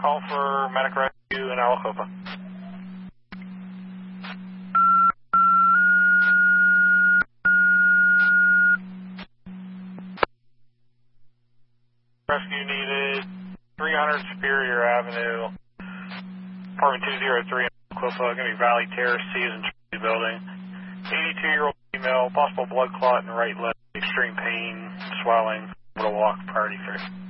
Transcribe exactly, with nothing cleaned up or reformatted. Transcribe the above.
call for medic rescue in Alacopa. Rescue needed three hundred Superior Avenue, apartment two oh three in Alacopa, going to be Valley Terrace, Season Tree Building. eighty-two-year-old female, possible blood clot in the right leg, extreme pain, swelling, able to walk priority three.